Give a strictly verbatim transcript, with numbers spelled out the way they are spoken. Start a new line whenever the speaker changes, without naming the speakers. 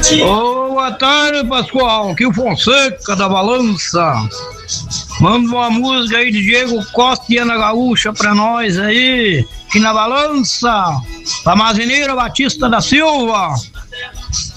Ô, boa tarde, Pascoal. Aqui o Fonseca da Balança. Manda uma música aí de Diego Costa e Ana Gaúcha pra nós aí. Aqui na Balança. Pra Mazineira Batista da Silva.